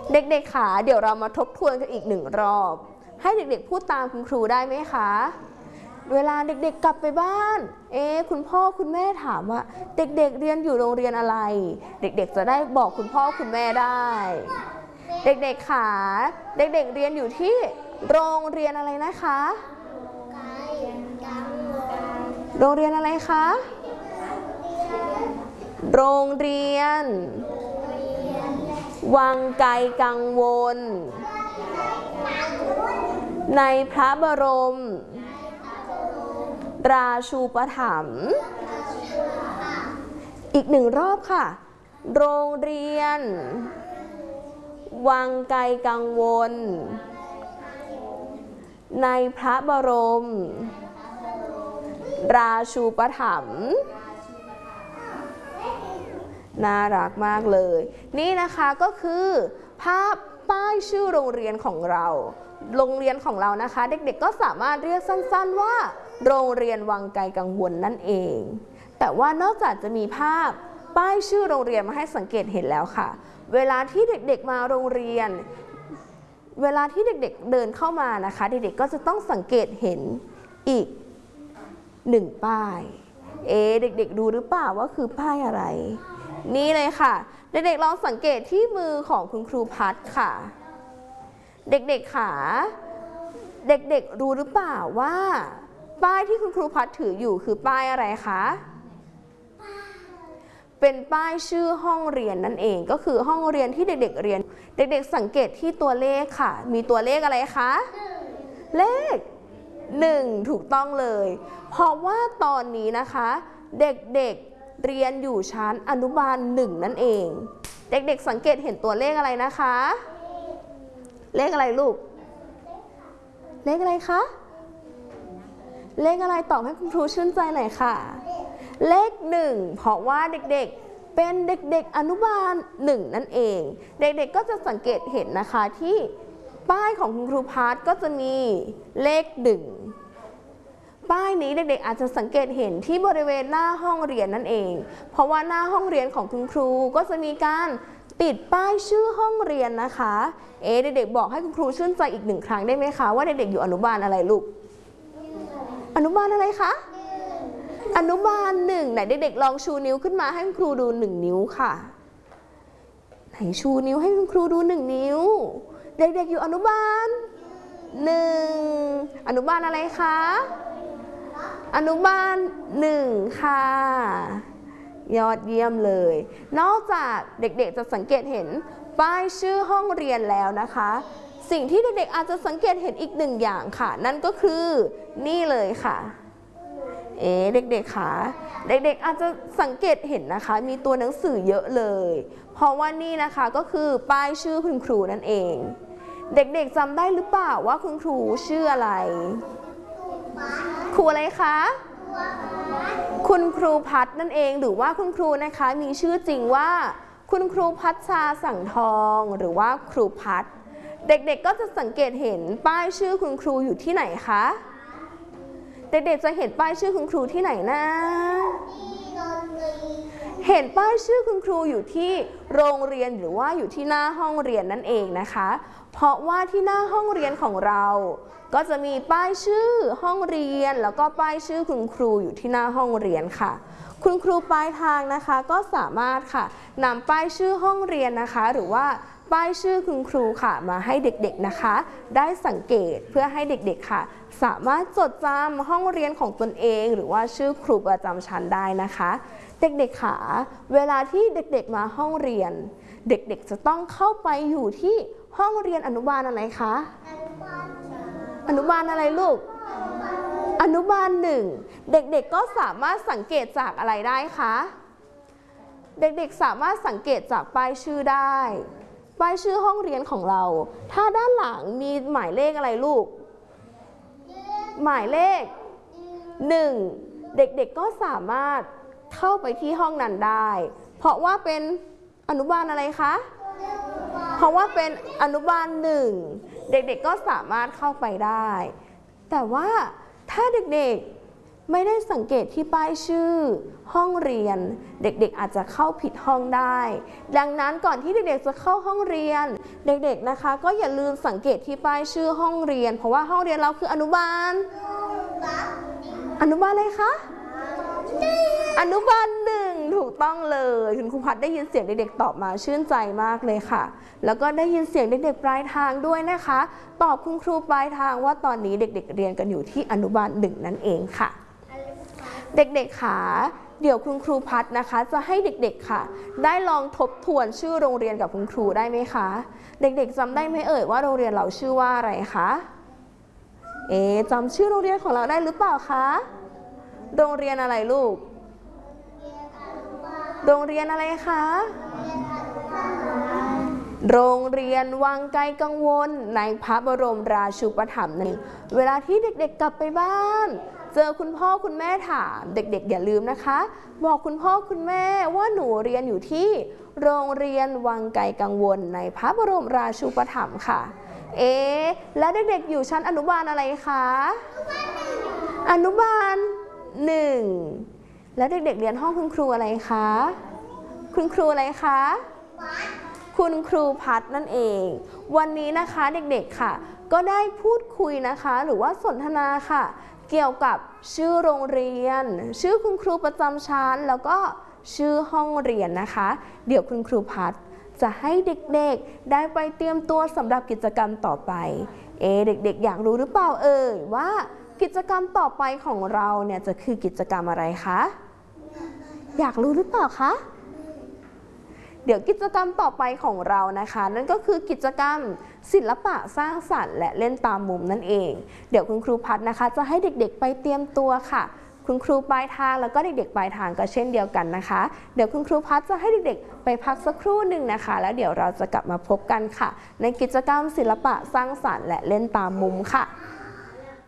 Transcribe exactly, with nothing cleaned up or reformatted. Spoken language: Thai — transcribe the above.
เด็กๆค่ะเดี๋ยวเรามาทบทวนกันอีกหนึ่งรอบให้เด็กๆพูดตามคุณครูได้ไหมคะเวลาเด็กๆกลับไปบ้านเอ๊ะคุณพ่อคุณแม่ถามว่าเด็กๆเรียนอยู่โรงเรียนอะไรเด็กๆจะได้บอกคุณพ่อคุณแม่ได้เด็กๆค่ะเด็กๆเรียนอยู่ที่โรงเรียนอะไรนะคะโรงเรียนอะไรคะโรงเรียนวังไกลกังวลในพระบรมราชูปถัมภ์อีกหนึ่งรอบค่ะโรงเรียนวังไกลกังวลในพระบรมราชูปถัมภ์น่ารักมากเลยนี่นะคะก็คือภาพป้ายชื่อโรงเรียนของเราโรงเรียนของเรานะคะเด็กๆก็สามารถเรียกสั้นๆว่าโรงเรียนวังไกลกังวลนั่นเองแต่ว่านอกจากจะมีภาพป้ายชื่อโรงเรียนมาให้สังเกตเห็นแล้วค่ะเวลาที่เด็กๆมาโรงเรียนเวลาที่เด็กๆเดินเข้ามานะคะเด็กๆก็จะต้องสังเกตเห็นอีกหนึ่งป้ายเอ๊ะเด็กๆดูหรือเปล่าว่าคือป้ายอะไรนี่เลยค่ะเด็กๆลองสังเกตที่มือของคุณครูพัดค่ะเด็กๆค่ะเด็กๆรู้หรือเปล่าว่าป้ายที่คุณครูพัดถืออยู่คือป้ายอะไรคะเป็นป้ายชื่อห้องเรียนนั่นเองก็คือห้องเรียนที่เด็กๆเรียนเด็กๆสังเกตที่ตัวเลขค่ะมีตัวเลขอะไรคะเลขหนึ่งถูกต้องเลยเพราะว่าตอนนี้นะคะเด็กๆเรียนอยู่ชั้นอนุบาลหนึ่งนั่นเองเด็กๆสังเกตเห็นตัวเลขอะไรนะคะเลขอะไรลูกเลขอะไรคะเลขอะไรตอบให้คุณครูชื่นใจหน่อยค่ะเลขหนึ่งเพราะว่าเด็กๆเป็นเด็กๆอนุบาลหนึ่งนั่นเองเด็กๆก็จะสังเกตเห็นนะคะที่ป้ายของคุณครูพัดก็จะมีเลขหนึ่งป้ายนี้เด็กๆอาจจะสังเกตเห็นที่บริเวณหน้าห้องเรียนนั่นเองเพราะว่าหน้าห้องเรียนของคุณครูก็จะมีการติดป้ายชื่อห้องเรียนนะคะเอ๊ะเด็กๆบอกให้คุณครูชื่นใจอีกหนึ่งครั้งได้ไหมคะว่าเด็กๆอยู่อนุบาลอะไรลูกอนุบาลอะไรคะอนุบาลหนึ่งไหนเด็กๆลองชูนิ้วขึ้นมาให้คุณครูดูหนึ่งนิ้วค่ะไหนชูนิ้วให้คุณครูดูหนึ่งนิ้วเด็กๆอยู่อนุบาลหนึ่งอนุบาลอะไรคะอนุบาลหนึ่งค่ะยอดเยี่ยมเลยนอกจากเด็กๆจะสังเกตเห็นป้ายชื่อห้องเรียนแล้วนะคะสิ่งที่เด็กๆอาจจะสังเกตเห็นอีกหนึ่งอย่างค่ะนั่นก็คือนี่เลยค่ะเอ๊ะเด็กๆค่ะเด็กๆอาจจะสังเกตเห็นนะคะมีตัวหนังสือเยอะเลยเพราะว่านี่นะคะก็คือป้ายชื่อคุณครูนั่นเองเด็กๆจำได้หรือเปล่าว่าคุณครูชื่ออะไรครูอะไรคะคุณครูพัดนั่นเองหรือว่าคุณครูนะคะมีชื่อจริงว่าคุณครูพัชชาสังทองหรือว่าครูพัดเด็กๆก็จะสังเกตเห็นป้ายชื่อคุณครูอยู่ที่ไหนคะเด็กๆจะเห็นป้ายชื่อคุณครูที่ไหนนะเห็นป้ายชื่อคุณครูอยู่ที่โรงเรียนหรือว่าอยู่ที่หน้าห้องเรียนนั่นเองนะคะเพราะว่าที่หน้าห้องเรียนของเราก็จะมีป้ายชื่อห้องเรียนแล้วก็ป้ายชื่อคุณครูอยู่ที่หน้าห้องเรียนค่ะคุณครูปลายทางนะคะก็สามารถค่ะนำป้ายชื่อห้องเรียนนะคะหรือว่าป้ายชื่อคุณครูค่ะมาให้เด็กๆนะคะได้สังเกตเพื่อให้เด็กๆค่ะสามารถจดจำห้องเรียนของตนเองหรือว่าชื่อครูประจำชั้นได้นะคะเด็กๆค่ะเวลาที่เด็กๆมาห้องเรียนเด็กๆจะต้องเข้าไปอยู่ที่ห้องเรียนอนุบาลอะไรคะอนุบาลอะไรลูกอนุบาลหนึ่งเด็กๆก็สามารถสังเกตจากอะไรได้คะเด็กๆสามารถสังเกตจากป้ายชื่อได้ป้ายชื่อห้องเรียนของเราถ้าด้านหลังมีหมายเลขอะไรลูกหมายเลขหนึ่งเด็กๆก็สามารถเข้าไปที่ห้องนั้นได้เพราะว่าเป็นอนุบาลอะไรคะเพราะว่าเป็นอนุบาลหนึ่งเด็กๆก็สามารถเข้าไปได้แต่ว่าถ้าเด็กๆไม่ได้สังเกตที่ป้ายชื่อห้องเรียนเด็กๆอาจจะเข้าผิดห้องได้ดังนั้นก่อนที่เด็กๆจะเข้าห้องเรียนเด็กๆนะคะก็อย่าลืมสังเกตที่ป้ายชื่อห้องเรียนเพราะว่าห้องเรียนเราคืออนุบาลอนุบาลอะไรคะอนุบาลหนึ่งถูกต้องเลยคุณครูพัดได้ยินเสียงเด็กๆตอบมาชื่นใจมากเลยค่ะแล้วก็ได้ยินเสียงเด็กๆปลายทางด้วยนะคะตอบคุณครูปลายทางว่าตอนนี้เด็กๆเรียนกันอยู่ที่อนุบาลหนึ่งนั่นเองค่ะเด็กๆค่ะเดี๋ยวคุณครูพัดนะคะจะให้เด็กๆค่ะได้ลองทบทวนชื่อโรงเรียนกับคุณครูได้ไหมคะเด็กๆจำได้ไหมเอ่ยว่าโรงเรียนเราชื่อว่าอะไรคะเอ๊ะจำชื่อโรงเรียนของเราได้หรือเปล่าคะโรงเรียนอะไรลูกโรงเรียนอะไรคะโรงเรียนวังไกลกังวลในพระบรมราชูปถัมภ์นั่นเวลาที่เด็กๆกลับไปบ้านเจอคุณพ่อคุณแม่ถามเด็กๆอย่าลืมนะคะบอกคุณพ่อคุณแม่ว่าหนูเรียนอยู่ที่โรงเรียนวังไกลกังวลในพระบรมราชูปถัมภ์ค่ะเอ๊ะแล้วเด็กๆอยู่ชั้นอนุบาลอะไรคะอนุบาลหนึ่งแล้วเด็กๆเรียนห้องคุณครูอะไรคะคุณครูอะไรคะคุณครูพัดนั่นเองวันนี้นะคะเด็กๆค่ะก็ได้พูดคุยนะคะหรือว่าสนทนาค่ะเกี่ยวกับชื่อโรงเรียนชื่อคุณครูประจำชั้นแล้วก็ชื่อห้องเรียนนะคะเดี๋ยวคุณครูพัดจะให้เด็กๆได้ไปเตรียมตัวสำหรับกิจกรรมต่อไปเอ๊ะเด็กๆอยากรู้หรือเปล่าเอ่ยว่ากิจกรรมต่อไปของเราเนี่ยจะคือกิจกรรมอะไรคะอยากรู้หรือเปล่าคะเดี๋ยวกิจกรรมต่อไปของเรานะคะนั่นก็คือกิจกรรมศิลปะสร้างสรรค์และเล่นตามมุมนั่นเองเดี๋ยวคุณครูพัดนะคะจะให้เด็กๆไปเตรียมตัวค่ะคุณครูปลายทางแล้วก็เด็กๆปลายทางก็เช่นเดียวกันนะคะเดี๋ยวคุณครูพัดจะให้เด็กๆไปพักสักครู่หนึ่งนะคะแล้วเดี๋ยวเราจะกลับมาพบกันค่ะในกิจกรรมศิลปะสร้างสรรค์และเล่นตามมุมค่ะ